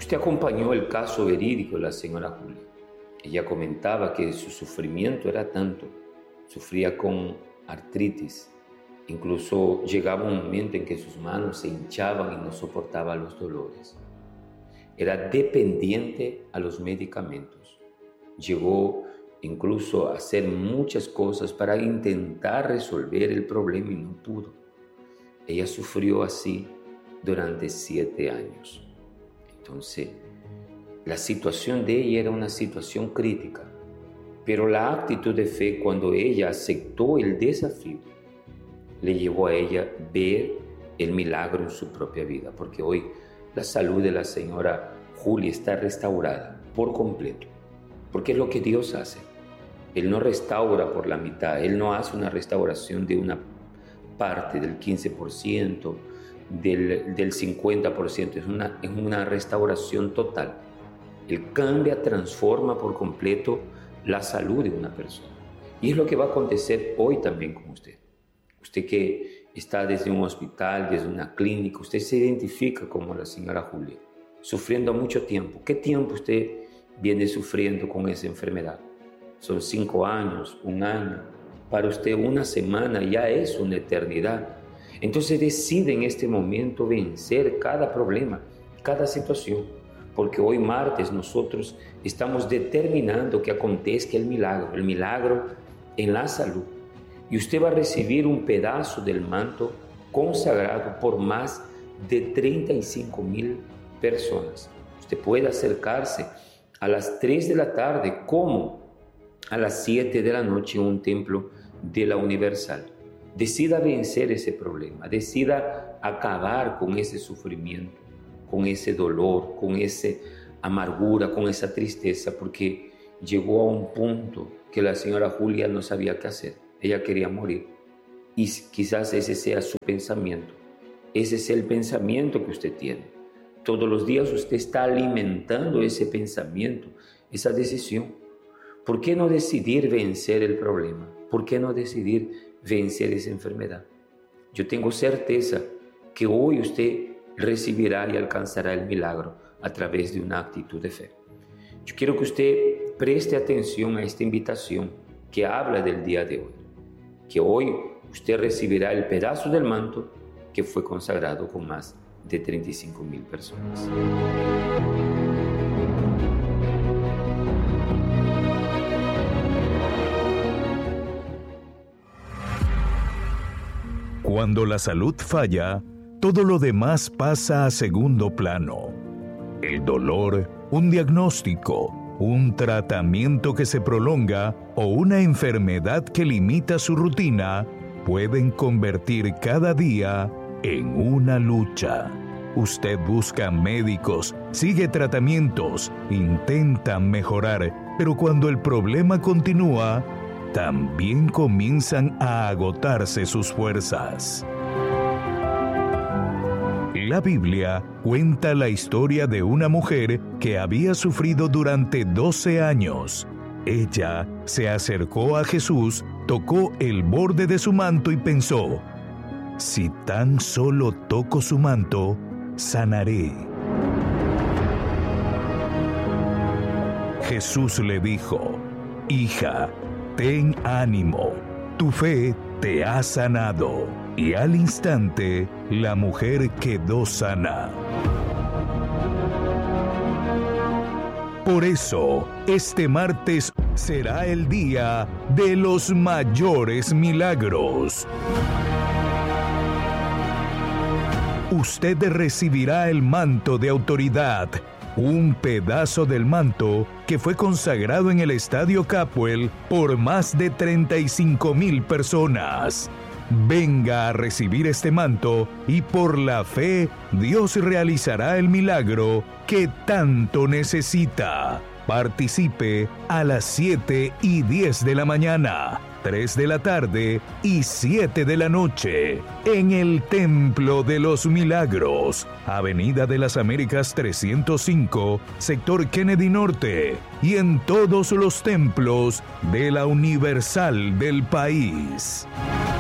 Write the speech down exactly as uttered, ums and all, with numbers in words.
Usted acompañó el caso verídico de la señora Julia. Ella comentaba que su sufrimiento era tanto, sufría con artritis, incluso llegaba un momento en que sus manos se hinchaban y no soportaba los dolores. Era dependiente a los medicamentos. Llegó incluso a hacer muchas cosas para intentar resolver el problema y no pudo. Ella sufrió así durante siete años. Entonces, la situación de ella era una situación crítica, pero la actitud de fe cuando ella aceptó el desafío le llevó a ella ver el milagro en su propia vida, porque hoy la salud de la señora Julia está restaurada por completo, porque es lo que Dios hace. Él no restaura por la mitad, Él no hace una restauración de una parte del quince por ciento, del, del cincuenta por ciento, es una, es una restauración total. Él cambia, transforma por completo la salud de una persona. Y es lo que va a acontecer hoy también con usted. Usted que está desde un hospital, desde una clínica, usted se identifica como la señora Julia, sufriendo mucho tiempo. ¿Qué tiempo usted viene sufriendo con esa enfermedad? Son cinco años, un año. Para usted una semana ya es una eternidad. Entonces decide en este momento vencer cada problema, cada situación, porque hoy martes nosotros estamos determinando que acontezca el milagro, el milagro en la salud. Y usted va a recibir un pedazo del manto consagrado por más de treinta y cinco mil personas. Usted puede acercarse a las tres de la tarde como a las siete de la noche en un templo de la Universal. Decida vencer ese problema, decida acabar con ese sufrimiento, con ese dolor, con esa amargura, con esa tristeza, porque llegó a un punto que la señora Julia no sabía qué hacer. Ella quería morir. Y quizás ese sea su pensamiento. Ese es el pensamiento que usted tiene. Todos los días usted está alimentando ese pensamiento, esa decisión. ¿Por qué no decidir vencer el problema? ¿Por qué no decidir vencer esa enfermedad? Yo tengo certeza que hoy usted recibirá y alcanzará el milagro a través de una actitud de fe. Yo quiero que usted preste atención a esta invitación que habla del día de hoy, que hoy usted recibirá el pedazo del manto que fue consagrado con más de treinta y cinco mil personas. Cuando la salud falla, todo lo demás pasa a segundo plano. El dolor, un diagnóstico, un tratamiento que se prolonga o una enfermedad que limita su rutina pueden convertir cada día en una lucha. Usted busca médicos, sigue tratamientos, intenta mejorar, pero cuando el problema continúa, también comienzan a agotarse sus fuerzas. La Biblia cuenta la historia de una mujer que había sufrido durante doce años. Ella se acercó a Jesús, tocó el borde de su manto y pensó: si tan solo toco su manto, sanaré. Jesús le dijo: hija, ten ánimo, tu fe te ha sanado. Y al instante, la mujer quedó sana. Por eso, este martes será el día de los mayores milagros. Usted recibirá el manto de autoridad, un pedazo del manto que fue consagrado en el Estadio Capuel por más de treinta y cinco mil personas. Venga a recibir este manto y por la fe Dios realizará el milagro que tanto necesita. Participe a las siete y diez de la mañana, tres de la tarde y siete de la noche en el Templo de los Milagros, Avenida de las Américas trescientos cinco, sector Kennedy Norte, y en todos los templos de la Universal del país.